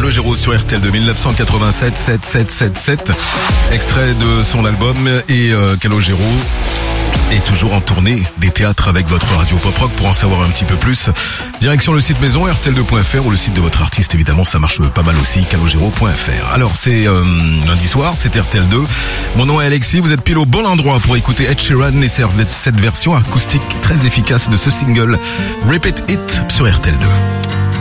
Calogero sur RTL de 1987, 7777. Extrait de son album et Calogero est toujours en tournée des théâtres avec votre radio pop rock. Pour en savoir un petit peu plus, direction le site maison rtl2.fr ou le site de votre artiste, évidemment ça marche pas mal aussi, calogero.fr. Alors c'est lundi soir, c'est RTL2. Mon nom est Alexis, vous êtes pile au bon endroit pour écouter Ed Sheeran et cette version acoustique très efficace de ce single Repeat It sur RTL2.